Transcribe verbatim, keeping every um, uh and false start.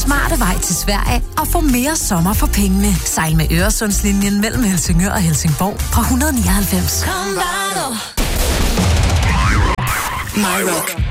smarte vej til Sverige og få mere sommer for pengene. Sejl med Øresundslinjen mellem Helsingør og Helsingborg fra et hundrede nioghalvfems. My Rock.